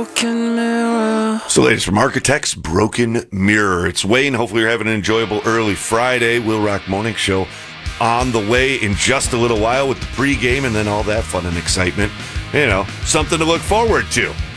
broken mirror. So, latest from Architects, Broken Mirror. It's Wayne. Hopefully, you're having an enjoyable early Friday. Will Rock Morning Show on the way in just a little while with the pregame and then all that fun and excitement. You know, something to look forward to.